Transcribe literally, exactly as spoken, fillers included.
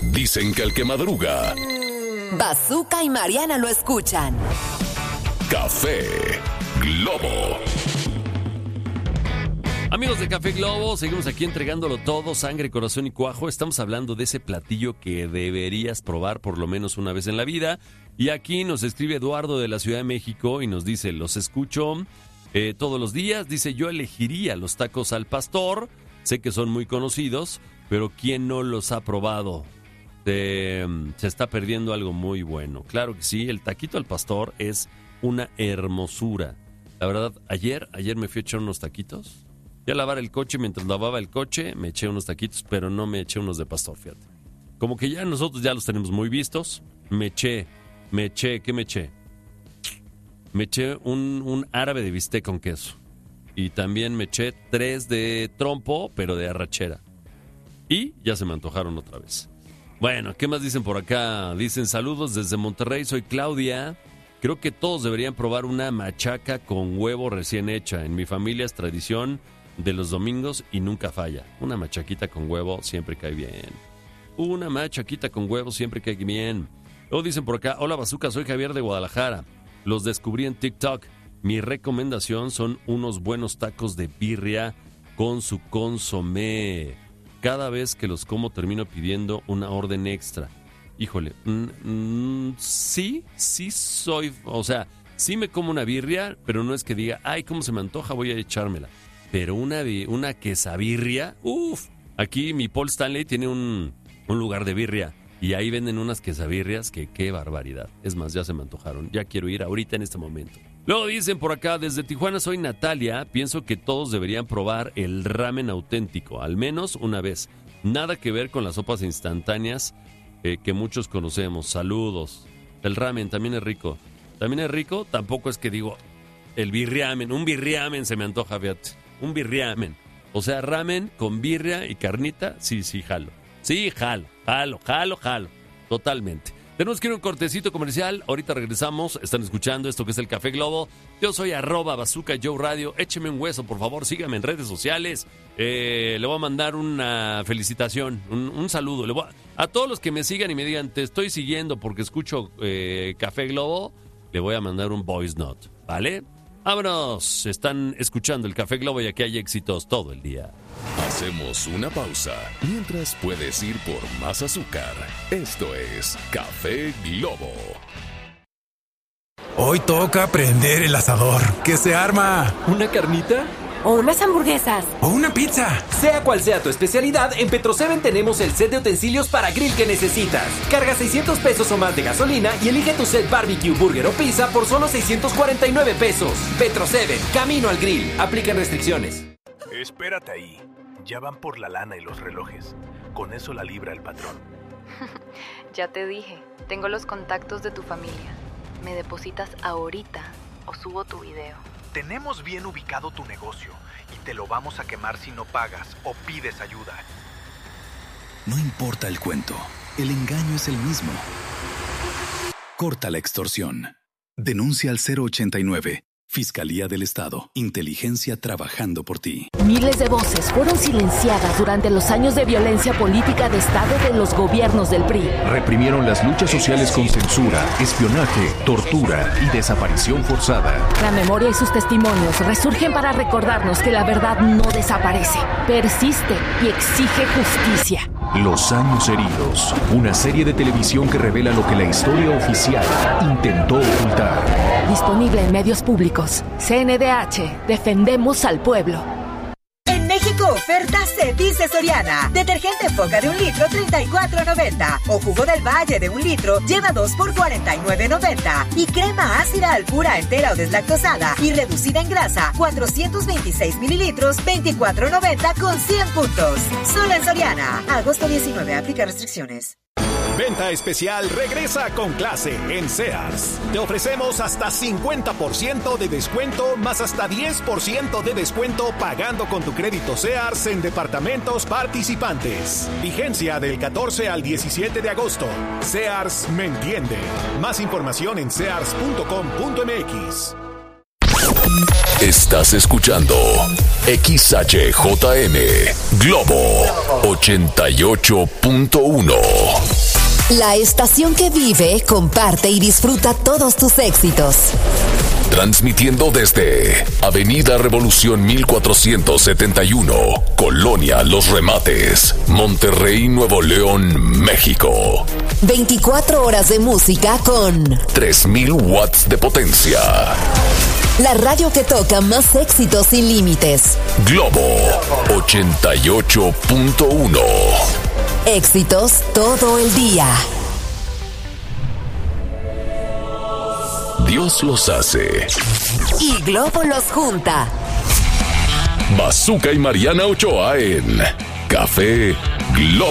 Dicen que el que madruga. Bazooka y Mariana lo escuchan. Café Globo. Amigos de Café Globo, seguimos aquí entregándolo todo, sangre, corazón y cuajo. Estamos hablando de ese platillo que deberías probar por lo menos una vez en la vida. Y aquí nos escribe Eduardo de la Ciudad de México y nos dice, los escucho eh, todos los días. Dice, yo elegiría los tacos al pastor. Sé que son muy conocidos, pero ¿quién no los ha probado? Se, se está perdiendo algo muy bueno. Claro que sí, el taquito al pastor es una hermosura. La verdad, ayer, ayer me fui a echar unos taquitos. Fui a lavar el coche, mientras lavaba el coche me eché unos taquitos, pero no me eché unos de pastor, fíjate. Como que ya nosotros ya los tenemos muy vistos. Me eché, me eché, ¿qué me eché? Me eché un, un árabe de bistec con queso. Y también me eché tres de trompo, pero de arrachera. Y ya se me antojaron otra vez. Bueno, ¿qué más dicen por acá? Dicen, saludos desde Monterrey, soy Claudia. Creo que todos deberían probar una machaca con huevo recién hecha. En mi familia es tradición de los domingos y nunca falla. Una machaquita con huevo siempre cae bien. Una machaquita con huevo siempre cae bien. Luego dicen por acá, hola Bazooka, soy Javier de Guadalajara. Los descubrí en TikTok. Mi recomendación son unos buenos tacos de birria con su consomé. Cada vez que los como termino pidiendo una orden extra. Híjole, mm, mm, sí, sí soy, o sea, sí me como una birria, pero no es que diga, ay, cómo se me antoja, voy a echármela. Pero una, una quesabirria, uff, aquí mi Paul Stanley tiene un, un lugar de birria y ahí venden unas quesabirrias que qué barbaridad. Es más, ya se me antojaron, ya quiero ir ahorita en este momento. Luego dicen por acá, desde Tijuana soy Natalia, pienso que todos deberían probar el ramen auténtico, al menos una vez. Nada que ver con las sopas instantáneas eh, que muchos conocemos. Saludos. El ramen también es rico. También es rico, tampoco es que digo, el birriamen, un birriamen se me antoja, fíjate. Un birriamen. O sea, ramen con birria y carnita, sí, sí, jalo. Sí, jalo, jalo, jalo, jalo. Totalmente. Tenemos que ir a un cortecito comercial. Ahorita regresamos. Están escuchando esto que es el Café Globo. Yo soy arroba Bazooka Joe Radio. Écheme un hueso, por favor. Sígame en redes sociales. Eh, le voy a mandar una felicitación, un, un saludo. Le voy a, a todos los que me sigan y me digan, te estoy siguiendo porque escucho eh, Café Globo, le voy a mandar un voice note, ¿vale? ¡Vámonos! Están escuchando el Café Globo y aquí hay éxitos todo el día. Hacemos una pausa mientras puedes ir por más azúcar. Esto es Café Globo. Hoy toca prender el asador. ¿Qué se arma? ¿Una carnita? O unas hamburguesas. O una pizza. Sea cual sea tu especialidad, en Petroseven tenemos el set de utensilios para grill que necesitas. Carga seiscientos pesos o más de gasolina y elige tu set barbecue, burger o pizza por solo seiscientos cuarenta y nueve pesos. Petroseven, camino al grill. Aplican restricciones. Espérate ahí. Ya van por la lana y los relojes. Con eso la libra el patrón. Ya te dije, tengo los contactos de tu familia. Me depositas ahorita o subo tu video. Tenemos bien ubicado tu negocio y te lo vamos a quemar si no pagas o pides ayuda. No importa el cuento, el engaño es el mismo. Corta la extorsión. Denuncia al cero ochenta y nueve. Fiscalía del Estado. Inteligencia trabajando por ti. Miles de voces fueron silenciadas durante los años de violencia política de Estado de los gobiernos del P R I. Reprimieron las luchas sociales con censura, espionaje, tortura y desaparición forzada. La memoria y sus testimonios resurgen para recordarnos que la verdad no desaparece, persiste y exige justicia. Los años heridos. Una serie de televisión que revela lo que la historia oficial intentó ocultar. Disponible en medios públicos. C N D H. Defendemos al pueblo. En México, oferta se dice Soriana. Detergente Foca de un litro, treinta y cuatro noventa. O jugo del Valle de un litro, lleva dos por cuarenta y nueve noventa. Y crema ácida Alpura entera o deslactosada y reducida en grasa, cuatrocientos veintiséis mililitros, veinticuatro noventa con cien puntos. Solo en Soriana. Agosto diecinueve, aplica restricciones. Venta especial regresa con clase en Sears. Te ofrecemos hasta cincuenta por ciento de descuento más hasta diez por ciento de descuento pagando con tu crédito Sears en departamentos participantes. Vigencia del catorce al diecisiete de agosto. Sears me entiende. Más información en sears punto com punto m x. Estás escuchando X H J M Globo ochenta y ocho punto uno. La estación que vive, comparte y disfruta todos tus éxitos. Transmitiendo desde Avenida Revolución mil cuatrocientos setenta y uno, Colonia Los Remates, Monterrey, Nuevo León, México. veinticuatro horas de música con tres mil watts de potencia. La radio que toca más éxitos sin límites. Globo ochenta y ocho punto uno. Éxitos todo el día. Dios los hace Y Globo los junta. Bazooka y Mariana Ochoa en Café Globo.